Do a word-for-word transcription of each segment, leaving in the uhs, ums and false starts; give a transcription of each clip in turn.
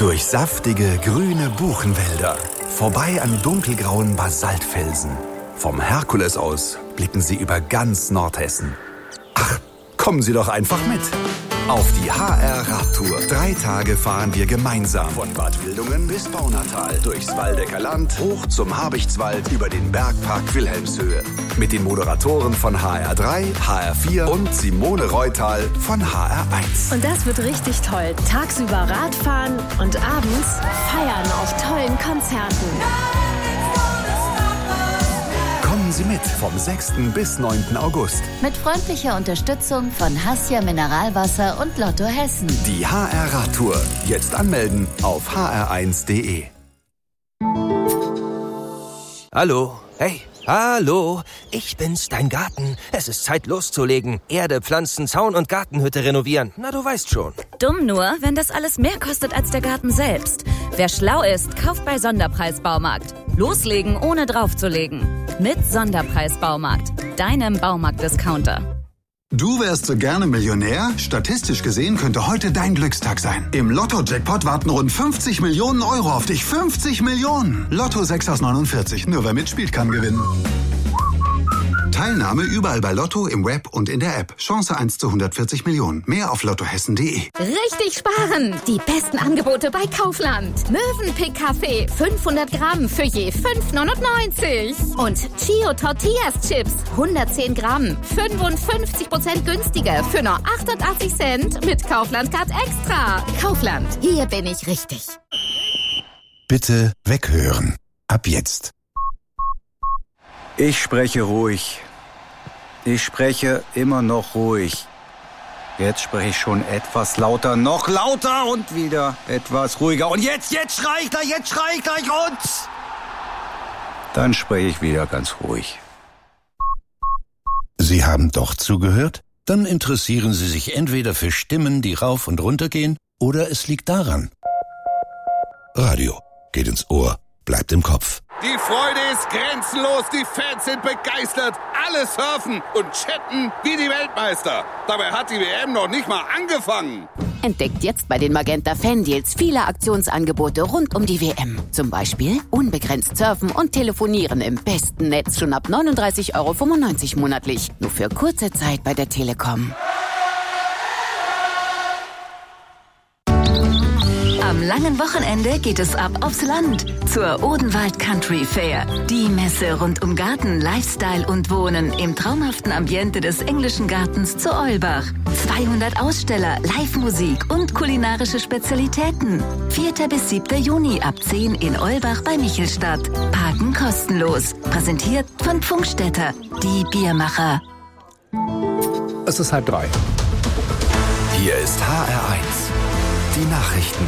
Durch saftige, grüne Buchenwälder, vorbei an dunkelgrauen Basaltfelsen. Vom Herkules aus blicken Sie über ganz Nordhessen. Ach, kommen Sie doch einfach mit. Auf die H R Radtour. Drei Tage fahren wir gemeinsam. Von Bad Wildungen bis Baunatal. Durchs Waldecker Land, hoch zum Habichtswald, über den Bergpark Wilhelmshöhe. Mit den Moderatoren von H R drei, H R vier und Simone Reutal von H R eins. Und das wird richtig toll. Tagsüber Radfahren und abends feiern auf tollen Konzerten. Kommen Sie mit vom sechsten bis neunten August. Mit freundlicher Unterstützung von Hassia Mineralwasser und Lotto Hessen. Die H R Radtour. Jetzt anmelden auf h r eins punkt d e. Hallo, hey, hallo, ich bin's, dein Garten. Es ist Zeit loszulegen. Erde, Pflanzen, Zaun und Gartenhütte renovieren. Na, du weißt schon. Dumm nur, wenn das alles mehr kostet als der Garten selbst. Wer schlau ist, kauft bei Sonderpreis-Baumarkt. Loslegen, ohne draufzulegen. Mit Sonderpreis-Baumarkt, deinem Baumarkt-Discounter. Du wärst so gerne Millionär? Statistisch gesehen könnte heute dein Glückstag sein. Im Lotto-Jackpot warten rund fünfzig Millionen Euro auf dich. fünfzig Millionen! Lotto sechs aus neunundvierzig. Nur wer mitspielt, kann gewinnen. Teilnahme überall bei Lotto, im Web und in der App. Chance eins zu hundertvierzig Millionen. Mehr auf lottohessen punkt de. Richtig sparen! Die besten Angebote bei Kaufland. Mövenpick-Kaffee, fünfhundert Gramm für je fünf neunundneunzig. Und Chio Tortillas Chips, hundertzehn Gramm, fünfundfünfzig Prozent günstiger für nur achtundachtzig Cent mit Kaufland-Card Extra. Kaufland, hier bin ich richtig. Bitte weghören. Ab jetzt. Ich spreche ruhig. Ich spreche immer noch ruhig. Jetzt spreche ich schon etwas lauter, noch lauter und wieder etwas ruhiger. Und jetzt, jetzt schrei ich gleich, jetzt schrei ich gleich und... Dann spreche ich wieder ganz ruhig. Sie haben doch zugehört? Dann interessieren Sie sich entweder für Stimmen, die rauf und runter gehen, oder es liegt daran. Radio geht ins Ohr, bleibt im Kopf. Die Freude ist grenzenlos, die Fans sind begeistert, alle surfen und chatten wie die Weltmeister. Dabei hat die W M noch nicht mal angefangen. Entdeckt jetzt bei den Magenta Fan-Deals viele Aktionsangebote rund um die W M. Zum Beispiel unbegrenzt surfen und telefonieren im besten Netz schon ab neununddreißig Euro fünfundneunzig monatlich. Nur für kurze Zeit bei der Telekom. Am langen Wochenende geht es ab aufs Land zur Odenwald Country Fair. Die Messe rund um Garten, Lifestyle und Wohnen im traumhaften Ambiente des englischen Gartens zu Eulbach. zweihundert Aussteller, Live-Musik und kulinarische Spezialitäten. vierter bis siebter Juni ab zehn in Eulbach bei Michelstadt. Parken kostenlos. Präsentiert von Pfungstädter, die Biermacher. Es ist halb drei. Hier ist H R eins. Die Nachrichten.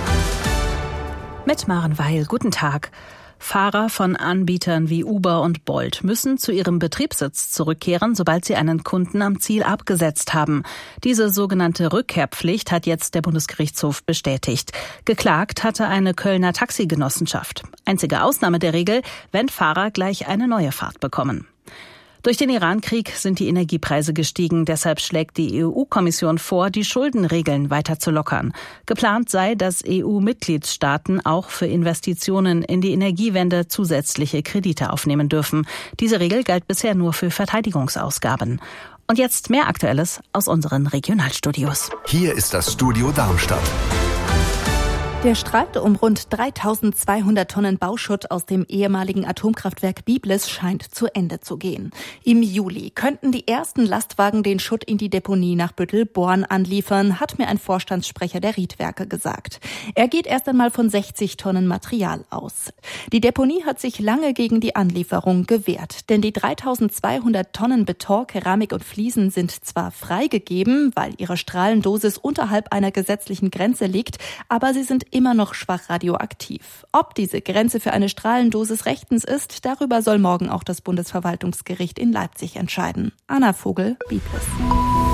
Mit Maren Weil, guten Tag. Fahrer von Anbietern wie Uber und Bolt müssen zu ihrem Betriebssitz zurückkehren, sobald sie einen Kunden am Ziel abgesetzt haben. Diese sogenannte Rückkehrpflicht hat jetzt der Bundesgerichtshof bestätigt. Geklagt hatte eine Kölner Taxigenossenschaft. Einzige Ausnahme der Regel, wenn Fahrer gleich eine neue Fahrt bekommen. Durch den Iran-Krieg sind die Energiepreise gestiegen. Deshalb schlägt die E U-Kommission vor, die Schuldenregeln weiter zu lockern. Geplant sei, dass E U-Mitgliedstaaten auch für Investitionen in die Energiewende zusätzliche Kredite aufnehmen dürfen. Diese Regel galt bisher nur für Verteidigungsausgaben. Und jetzt mehr Aktuelles aus unseren Regionalstudios. Hier ist das Studio Darmstadt. Der Streit um rund dreitausendzweihundert Tonnen Bauschutt aus dem ehemaligen Atomkraftwerk Biblis scheint zu Ende zu gehen. Im Juli könnten die ersten Lastwagen den Schutt in die Deponie nach Büttelborn anliefern, hat mir ein Vorstandssprecher der Riedwerke gesagt. Er geht erst einmal von sechzig Tonnen Material aus. Die Deponie hat sich lange gegen die Anlieferung gewehrt, denn die dreitausendzweihundert Tonnen Beton, Keramik und Fliesen sind zwar freigegeben, weil ihre Strahlendosis unterhalb einer gesetzlichen Grenze liegt, aber sie sind immer noch schwach radioaktiv. Ob diese Grenze für eine Strahlendosis rechtens ist, darüber soll morgen auch das Bundesverwaltungsgericht in Leipzig entscheiden. Anna Vogel, Biblis.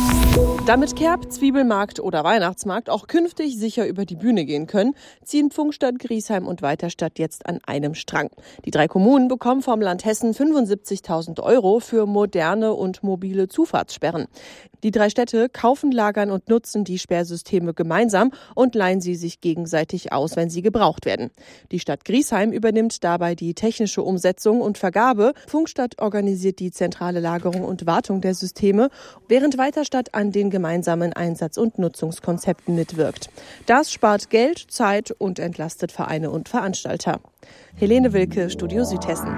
Damit Kerb, Zwiebelmarkt oder Weihnachtsmarkt auch künftig sicher über die Bühne gehen können, ziehen Pfungstadt, Griesheim und Weiterstadt jetzt an einem Strang. Die drei Kommunen bekommen vom Land Hessen fünfundsiebzigtausend Euro für moderne und mobile Zufahrtssperren. Die drei Städte kaufen, lagern und nutzen die Sperrsysteme gemeinsam und leihen sie sich gegenseitig aus, wenn sie gebraucht werden. Die Stadt Griesheim übernimmt dabei die technische Umsetzung und Vergabe. Pfungstadt organisiert die zentrale Lagerung und Wartung der Systeme, während Weiterstadt an den gemeinsamen Einsatz- und Nutzungskonzepten mitwirkt. Das spart Geld, Zeit und entlastet Vereine und Veranstalter. Helene Wilke, Studio Südhessen.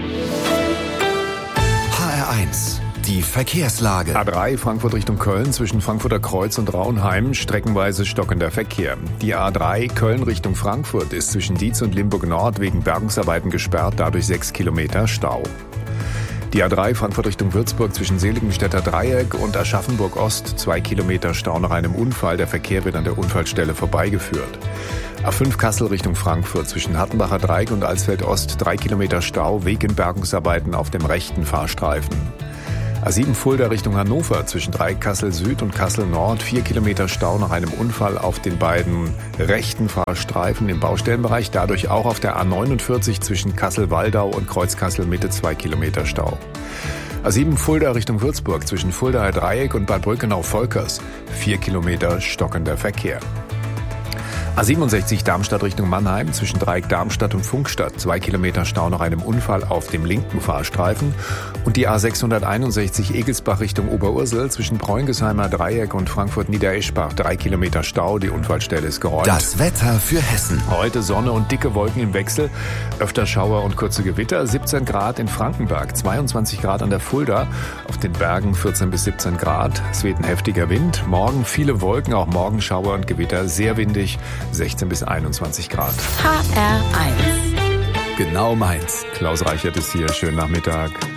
H R eins. Die Verkehrslage. A drei Frankfurt Richtung Köln zwischen Frankfurter Kreuz und Raunheim streckenweise stockender Verkehr. Die A drei Köln Richtung Frankfurt ist zwischen Dietz und Limburg Nord wegen Bergungsarbeiten gesperrt, dadurch sechs Kilometer Stau. Die A drei Frankfurt Richtung Würzburg zwischen Seligenstädter Dreieck und Aschaffenburg Ost zwei Kilometer Stau nach einem Unfall. Der Verkehr wird an der Unfallstelle vorbeigeführt. A fünf Kassel Richtung Frankfurt zwischen Hattenbacher Dreieck und Alsfeld Ost drei Kilometer Stau wegen Bergungsarbeiten auf dem rechten Fahrstreifen. A sieben Fulda Richtung Hannover zwischen Dreieck Kassel Süd und Kassel Nord vier Kilometer Stau nach einem Unfall auf den beiden rechten Fahrstreifen im Baustellenbereich. Dadurch auch auf der A neunundvierzig zwischen Kassel-Waldau und Kreuz Kassel Mitte zwei Kilometer Stau. A sieben Fulda Richtung Würzburg zwischen Fuldaer Dreieck und Bad Brückenau-Volkers vier Kilometer stockender Verkehr. A siebenundsechzig Darmstadt Richtung Mannheim zwischen Dreieck Darmstadt und Funkstadt zwei Kilometer Stau nach einem Unfall auf dem linken Fahrstreifen. Und die A sechshunderteinundsechzig Egelsbach Richtung Oberursel zwischen Preungesheimer Dreieck und Frankfurt-Niedereschbach drei Kilometer Stau. Die Unfallstelle ist geräumt. Das Wetter für Hessen. Heute Sonne und dicke Wolken im Wechsel. Öfter Schauer und kurze Gewitter. siebzehn Grad in Frankenberg, zweiundzwanzig Grad an der Fulda. Auf den Bergen vierzehn bis siebzehn Grad. Es weht ein heftiger Wind. Morgen viele Wolken, auch morgen Schauer und Gewitter. Sehr windig. sechzehn bis einundzwanzig Grad. H R eins. Genau meins. Klaus Reichert ist hier. Schönen Nachmittag.